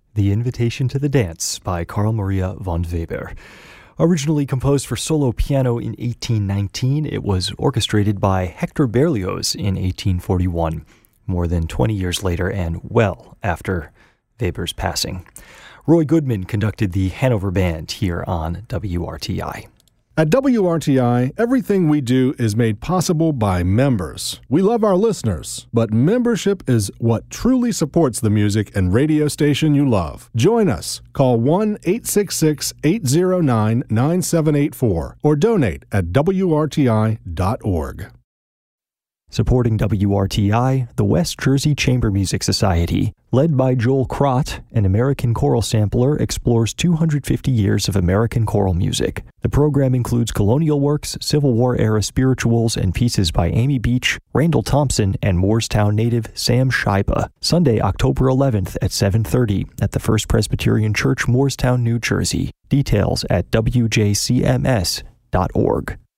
The Invitation to the Dance by Carl Maria von Weber. Originally composed for solo piano in 1819, it was orchestrated by Hector Berlioz in 1841, more than 20 years later and well after Weber's passing. Roy Goodman conducted the Hanover Band here on WRTI. At WRTI, everything we do is made possible by members. We love our listeners, but membership is what truly supports the music and radio station you love. Join us. Call 1-866-809-9784 or donate at WRTI.org. Supporting WRTI, the West Jersey Chamber Music Society, led by Joel Crott, an American choral sampler, explores 250 years of American choral music. The program includes colonial works, Civil War-era spirituals, and pieces by Amy Beach, Randall Thompson, and Moorestown native Sam Scheibe. Sunday, October 11th at 7:30 at the First Presbyterian Church, Moorestown, New Jersey. Details at wjcms.org.